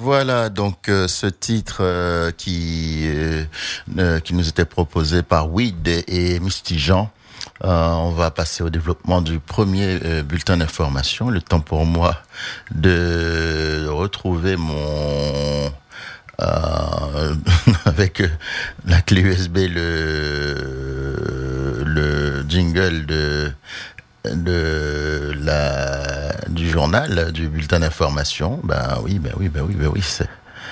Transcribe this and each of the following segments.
Voilà donc ce titre qui nous était proposé par Weed et Misty Jean. On va passer au développement du premier bulletin d'information. Le temps pour moi de retrouver mon avec la clé USB le jingle du journal, du bulletin d'information. Ben oui. C'est,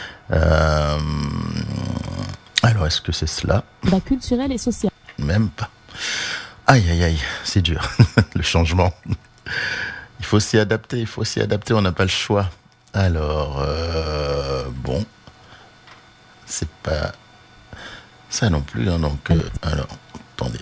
alors, est-ce que c'est cela? Culturel et social. Même pas. Aïe, c'est dur. Le changement. Il faut s'y adapter, on n'a pas le choix. Alors, bon. C'est pas ça non plus, hein, donc, alors, attendez.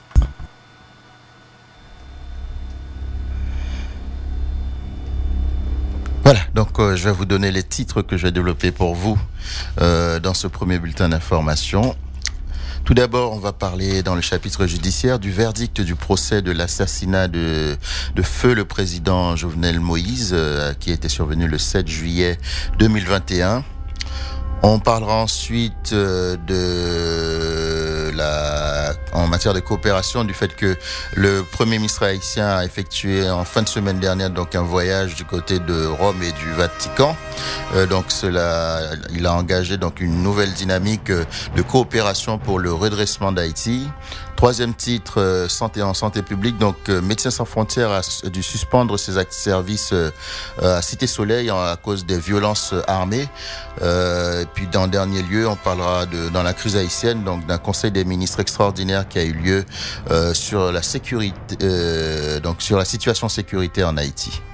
Voilà, donc je vais vous donner les titres que je vais développer pour vous dans ce premier bulletin d'information. Tout d'abord, on va parler dans le chapitre judiciaire du verdict du procès de l'assassinat de feu le président Jovenel Moïse qui était survenu le 7 juillet 2021. On parlera ensuite en matière de coopération, du fait que le Premier ministre haïtien a effectué en fin de semaine dernière donc un voyage du côté de Rome et du Vatican. Il a engagé donc une nouvelle dynamique de coopération pour le redressement d'Haïti. Troisième titre, santé en santé publique. Donc, Médecins sans frontières a dû suspendre ses actes de service à Cité Soleil à cause des violences armées. Et puis, dans dernier lieu, on parlera dans la crise haïtienne, donc d'un conseil des ministres extraordinaire qui a eu lieu sur la sécurité, donc sur la situation sécuritaire en Haïti.